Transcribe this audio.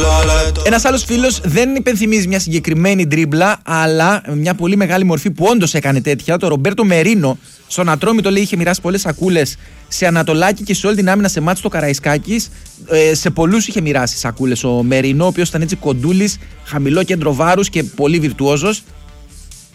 Ένας άλλος φίλος δεν υπενθυμίζει μια συγκεκριμένη ντρίμπλα, αλλά μια πολύ μεγάλη μορφή που όντως έκανε τέτοια. Το Ρομπέρτο Μερίνο στον Ατρόμητο, λέει, είχε μοιράσει πολλές σακούλες σε Ανατολάκη και σε όλη την άμυνα σε μάτς στο Καραϊσκάκης. Σε πολλούς είχε μοιράσει σακούλες ο Μερίνο, ο οποίος ήταν έτσι κοντούλης, χαμηλό κέντρο βάρους και πολύ βιρτουόζος.